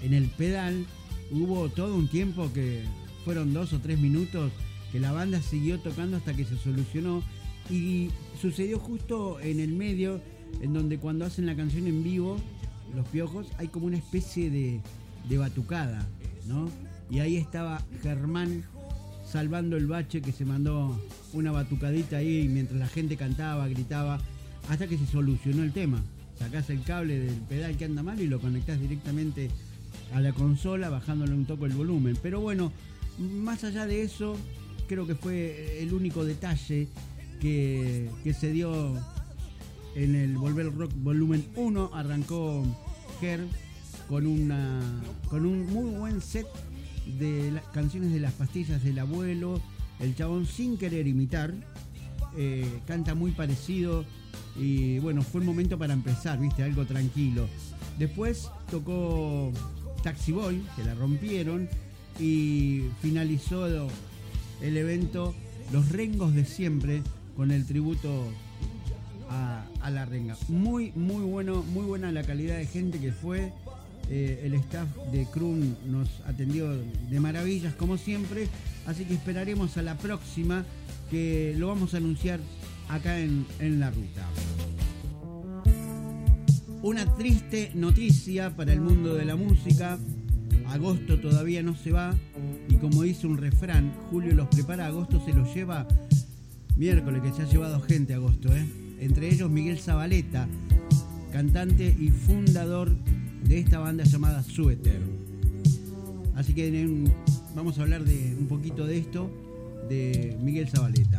en el pedal. Hubo todo un tiempo que fueron 2 o 3 minutos que la banda siguió tocando hasta que se solucionó, y sucedió justo en el medio, en donde cuando hacen la canción en vivo, Los Piojos, hay como una especie de batucada, ¿no? Y ahí estaba Germán salvando el bache, que se mandó una batucadita ahí mientras la gente cantaba, gritaba, hasta que se solucionó el tema. Sacás el cable del pedal que anda mal y lo conectás directamente a la consola, bajándole un toque el volumen. Pero bueno, más allá de eso, creo que fue el único detalle que se dio en el Volver Rock Volumen 1. Arrancó Ger con un muy buen set de las canciones de Las Pastillas del Abuelo. El chabón, sin querer imitar, canta muy parecido, y bueno, fue un momento para empezar, viste, algo tranquilo. Después tocó Taxi Boy, que la rompieron, y finalizó el evento Los Rengos de Siempre con el tributo a la renga. Muy bueno, muy buena la calidad de gente que fue. El staff de Crun nos atendió de maravillas como siempre, así que esperaremos a la próxima, que lo vamos a anunciar acá en La Ruta. Una triste noticia para el mundo de la música: agosto todavía no se va, y como dice un refrán, julio los prepara, agosto se los lleva. Miércoles que se ha llevado gente agosto, entre ellos Miguel Zabaleta, cantante y fundador de esta banda llamada Suéter. Así que vamos a hablar de un poquito de esto, de Miguel Zabaleta.